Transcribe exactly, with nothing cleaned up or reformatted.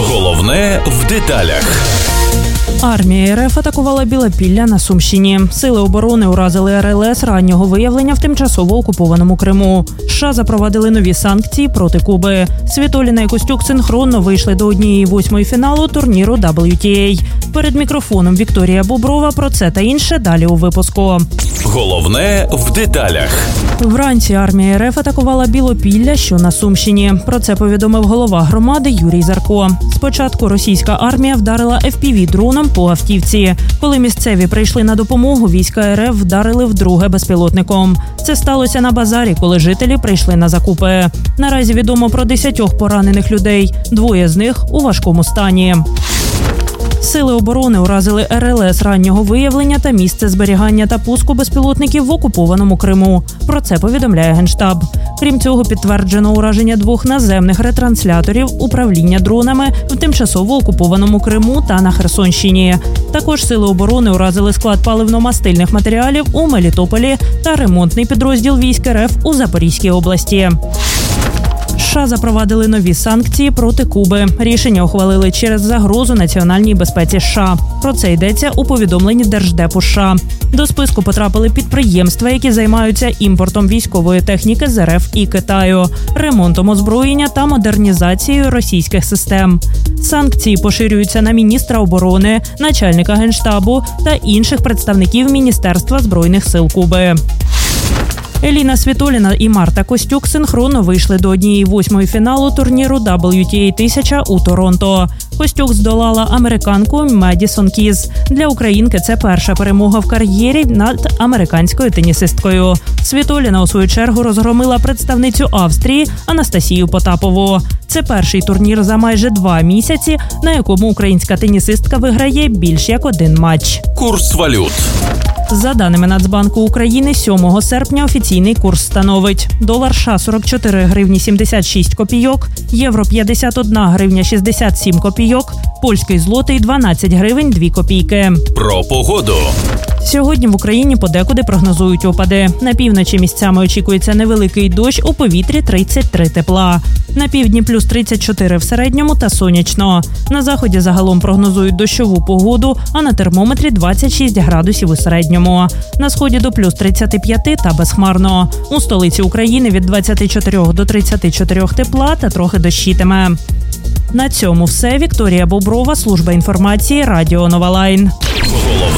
Головне в деталях. Армія РФ атакувала Білопілля на Сумщині. Сили оборони уразили РЛС раннього виявлення в тимчасово окупованому Криму. США запровадили нові санкції проти Куби. Світоліна і Костюк синхронно вийшли до однієї восьмої фіналу турніру дабл ю ті ей. Перед мікрофоном Вікторія Боброва. Про це та інше далі у випуску. Головне в деталях. Вранці армія РФ атакувала Білопілля, що на Сумщині. Про це повідомив голова громади Юрій Зарко. Спочатку російська армія вдарила еф пі ві-дроном по автівці. Коли місцеві прийшли на допомогу, війська РФ вдарили вдруге безпілотником. Це сталося на базарі, коли жителі прийшли на закупи. Наразі відомо про десятьох поранених людей. Двоє з них у важкому стані. Сили оборони уразили РЛС раннього виявлення та місце зберігання та пуску безпілотників в окупованому Криму. Про це повідомляє Генштаб. Крім цього, підтверджено ураження двох наземних ретрансляторів управління дронами в тимчасово окупованому Криму та на Херсонщині. Також сили оборони уразили склад паливно-мастильних матеріалів у Мелітополі та ремонтний підрозділ військ РФ у Запорізькій області. США запровадили нові санкції проти Куби. Рішення ухвалили через загрозу національній безпеці США. Про це йдеться у повідомленні Держдепу США. До списку потрапили підприємства, які займаються імпортом військової техніки з РФ і Китаю, ремонтом озброєння та модернізацією російських систем. Санкції поширюються на міністра оборони, начальника Генштабу та інших представників Міністерства збройних сил Куби. Еліна Світоліна і Марта Костюк синхронно вийшли до однієї восьмої фіналу турніру дабл ю ті ей тисяча у Торонто. Костюк здолала американку Медісон Кіз. Для українки це перша перемога в кар'єрі над американською тенісисткою. Світоліна, у свою чергу, розгромила представницю Австрії Анастасію Потапову. Це перший турнір за майже два місяці, на якому українська тенісистка виграє більш як один матч. Курс валют. За даними Нацбанку України, сьомого серпня офіційний курс становить: долар США – сорок чотири гривні сімдесят шість копійок, євро – п'ятдесят одна гривня шістдесят сім копійок, польський злотий – дванадцять гривень дві копійки. Про погоду. Сьогодні в Україні подекуди прогнозують опади. На півночі місцями очікується невеликий дощ, у повітрі тридцять три тепла. На півдні плюс тридцять чотири в середньому та сонячно. На заході загалом прогнозують дощову погоду, а на термометрі двадцять шість градусів у середньому. На сході до плюс тридцять п'ять та безхмарно. У столиці України від двадцяти чотирьох до тридцяти чотирьох тепла та трохи дощитиме. На цьому все. Вікторія Боброва, служба інформації, Радіо Нова Лайн.